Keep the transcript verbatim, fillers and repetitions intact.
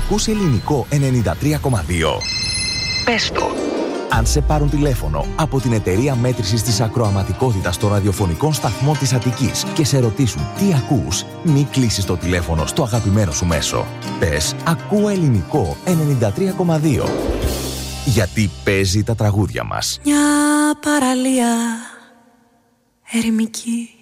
Ακούς ελληνικό ενενήντα τρία κόμμα δύο. Πες το. Αν σε πάρουν τηλέφωνο από την εταιρεία μέτρησης της ακροαματικότητας των ραδιοφωνικών σταθμών της Αττικής και σε ρωτήσουν τι ακούς, μη κλείσεις το τηλέφωνο στο αγαπημένο σου μέσο. Πες «Ακούω ελληνικό ενενήντα τρία κόμμα δύο». Γιατί παίζει τα τραγούδια μας. Μια παραλία ερημική